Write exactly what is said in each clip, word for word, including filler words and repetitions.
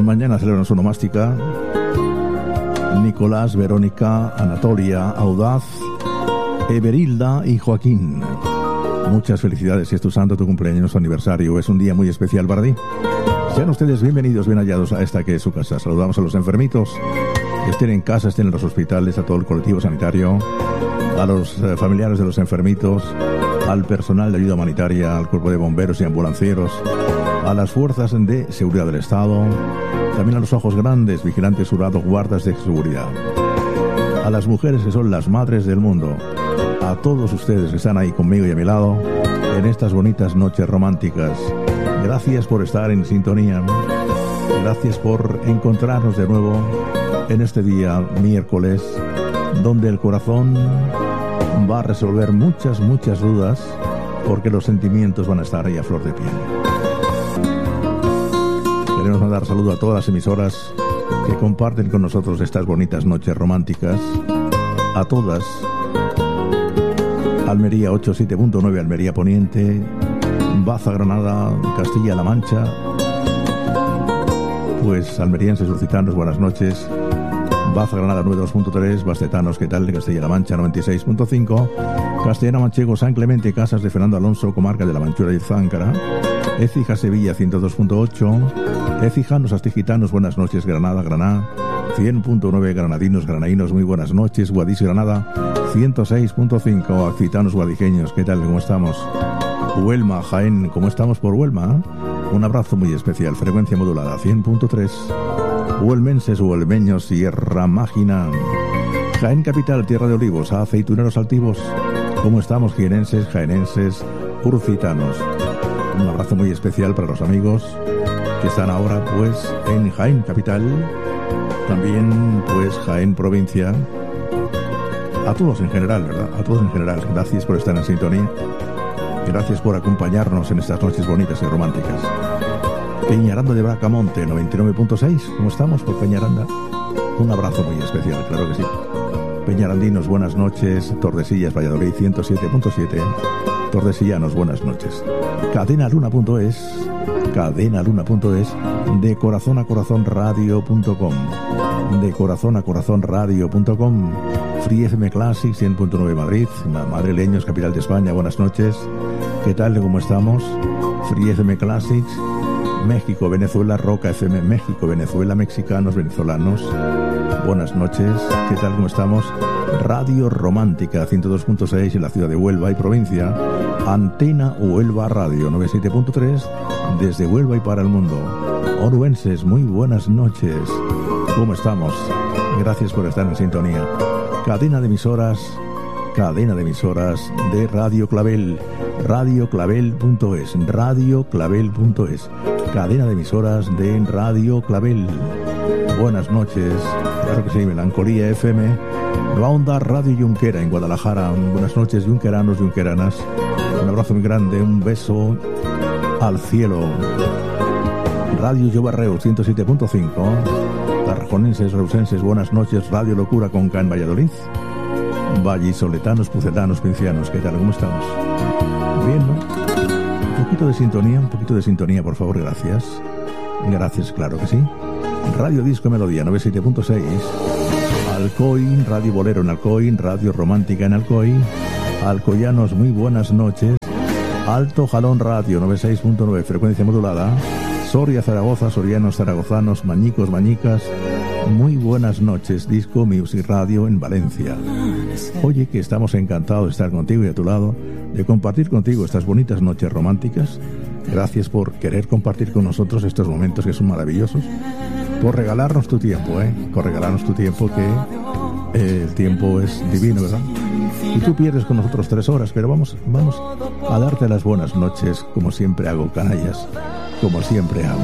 mañana celebran su nomástica Nicolás, Verónica, Anatolia, Audaz, Everilda y Joaquín. Muchas felicidades si es tu santo, tu cumpleaños, tu aniversario. Es un día muy especial para ti. Sean ustedes bienvenidos, bien hallados a esta que es su casa. Saludamos a los enfermitos, que estén en casa, estén en los hospitales, a todo el colectivo sanitario, a los eh, familiares de los enfermitos, al personal de ayuda humanitaria, al cuerpo de bomberos y ambulancieros, a las fuerzas de seguridad del Estado, también a los ojos grandes, vigilantes jurados, guardas de seguridad, a las mujeres que son las madres del mundo, a todos ustedes que están ahí conmigo y a mi lado en estas bonitas noches románticas. Gracias por estar en sintonía, gracias por encontrarnos de nuevo en este día miércoles, donde el corazón va a resolver muchas, muchas dudas, porque los sentimientos van a estar ahí a flor de piel. Queremos mandar saludo a todas las emisoras que comparten con nosotros estas bonitas noches románticas, a todas. Almería ochenta y siete punto nueve, Almería Poniente, Baza, Granada, Castilla-La Mancha, pues almerienses, lusitanos, buenas noches. Baza, Granada noventa y dos punto tres, bastetanos, ¿qué tal? De Castilla-La Mancha noventa y seis punto cinco, Castellana Manchego, San Clemente, Casas de Fernando Alonso, comarca de la Manchura y Záncara, Écija, Sevilla ciento dos punto ocho, Écijanos, Astigitanos, buenas noches, Granada, Granada, cien punto nueve, Granadinos, Granadinos, muy buenas noches, Guadix, Granada, ciento seis punto cinco, Accitanos, Guadijeños, ¿qué tal? ¿Cómo estamos? Huelma, Jaén, ¿cómo estamos por Huelma? Un abrazo muy especial, frecuencia modulada, cien punto tres, Huelmenses, Huelmeños, Sierra Mágina, Jaén Capital, Tierra de Olivos, Aceituneros Altivos, ¿cómo estamos? Jienenses, jaenenses, urcitanos. Un abrazo muy especial para los amigos que están ahora pues en Jaén Capital, también pues Jaén Provincia, a todos en general, ¿verdad? A todos en general, gracias por estar en sintonía, gracias por acompañarnos en estas noches bonitas y románticas. Peñaranda de Bracamonte, noventa y nueve punto seis, ¿cómo estamos por Peñaranda? Un abrazo muy especial, claro que sí. Peñarandinos, buenas noches. Tordesillas, Valladolid, ciento siete punto siete. Tordesillanos, buenas noches. Cadenaluna.es, cadenaluna.es, de corazón a corazón radio punto com, de corazón a corazón radio punto com. Free F M Classic, cien punto nueve Madrid, madrileños, capital de España, buenas noches. ¿Qué tal? ¿Cómo estamos? Free F M Classics, México, Venezuela, Roca F M, México, Venezuela, mexicanos, venezolanos, buenas noches, ¿qué tal? ¿Cómo estamos? Radio Romántica, ciento dos punto seis en la ciudad de Huelva y provincia, Antena Huelva Radio, noventa y siete punto tres, desde Huelva y para el mundo. Onubenses, muy buenas noches, ¿cómo estamos? Gracias por estar en sintonía. Cadena de emisoras, cadena de emisoras de Radio Clavel, radio clavel punto es, radio clavel punto es, cadena de emisoras de Radio Clavel. Buenas noches, claro que sí, Melancolía F M, la onda Radio Junquera en Guadalajara. Buenas noches, junqueranos, junqueranas. Un abrazo muy grande, un beso al cielo. Radio Llobarreu, ciento siete punto cinco. Tarraconenses, reusenses, buenas noches. Radio Locura Conca en Valladolid. Vallisoletanos, pucetanos, pincianos, ¿qué tal? ¿Cómo estamos? Bien, ¿no? Un poquito de sintonía, un poquito de sintonía, por favor, gracias. Gracias, claro que sí. Radio Disco Melodía, noventa y siete punto seis. Alcoy, Radio Bolero en Alcoy, Radio Romántica en Alcoy. Alcoyanos, muy buenas noches. Alto Jalón Radio, noventa y seis punto nueve, frecuencia modulada. Soria, Zaragoza, sorianos, zaragozanos, mañicos, mañicas, muy buenas noches. Disco Music Radio en Valencia. Oye, que estamos encantados de estar contigo y a tu lado, de compartir contigo estas bonitas noches románticas. Gracias por querer compartir con nosotros estos momentos que son maravillosos, por regalarnos tu tiempo, ¿eh? Por regalarnos tu tiempo, que eh, el tiempo es divino, ¿verdad? Y tú pierdes con nosotros tres horas, pero vamos, vamos a darte las buenas noches, como siempre hago, canallas, como siempre hago.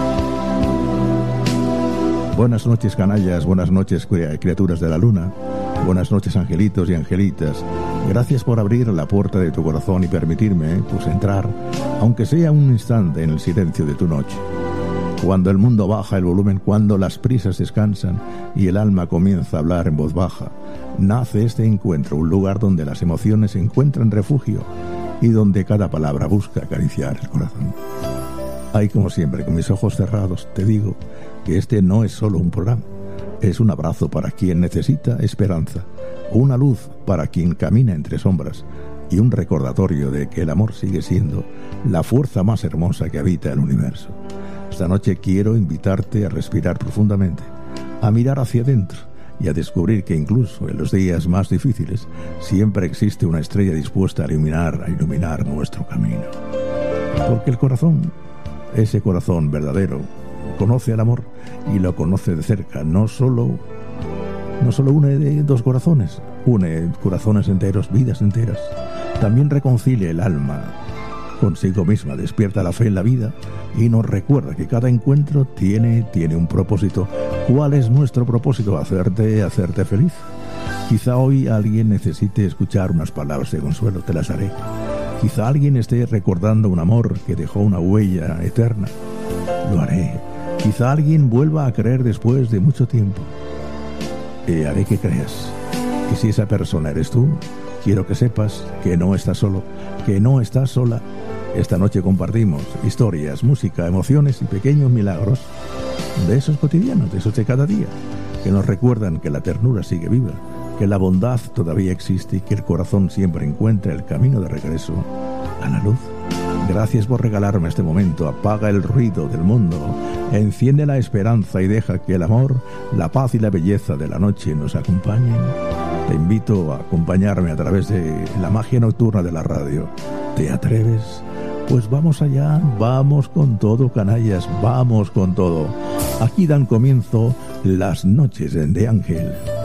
Buenas noches, canallas, buenas noches, criaturas de la luna, buenas noches, angelitos y angelitas. Gracias por abrir la puerta de tu corazón y permitirme, pues, entrar, aunque sea un instante, en el silencio de tu noche. Cuando el mundo baja el volumen, cuando las prisas descansan y el alma comienza a hablar en voz baja, nace este encuentro, un lugar donde las emociones encuentran refugio y donde cada palabra busca acariciar el corazón. Ahí, como siempre, con mis ojos cerrados, te digo que este no es solo un programa, es un abrazo para quien necesita esperanza, una luz para quien camina entre sombras y un recordatorio de que el amor sigue siendo la fuerza más hermosa que habita el universo. Esta noche quiero invitarte a respirar profundamente, a mirar hacia adentro y a descubrir que incluso en los días más difíciles siempre existe una estrella dispuesta a iluminar, a iluminar nuestro camino. Porque el corazón, ese corazón verdadero, conoce el amor y lo conoce de cerca. No solo, no solo une de dos corazones, une corazones enteros, vidas enteras. También reconcilia el alma consigo misma, despierta la fe en la vida y nos recuerda que cada encuentro tiene, tiene un propósito. ¿Cuál es nuestro propósito? Hacerte, hacerte feliz. Quizá hoy alguien necesite escuchar unas palabras de consuelo, te las haré. Quizá alguien esté recordando un amor que dejó una huella eterna. Lo haré. Quizá alguien vuelva a creer después de mucho tiempo. Y haré que creas. Y si esa persona eres tú, quiero que sepas que no estás solo, que no estás sola. Esta noche compartimos historias, música, emociones y pequeños milagros de esos cotidianos, de esos de cada día, que nos recuerdan que la ternura sigue viva, que la bondad todavía existe y que el corazón siempre encuentra el camino de regreso a la luz. Gracias por regalarme este momento. Apaga el ruido del mundo, enciende la esperanza y deja que el amor, la paz y la belleza de la noche nos acompañen. Te invito a acompañarme a través de la magia nocturna de la radio. ¿Te atreves? Pues vamos allá, vamos con todo, canallas, vamos con todo. Aquí dan comienzo las noches de Ángel.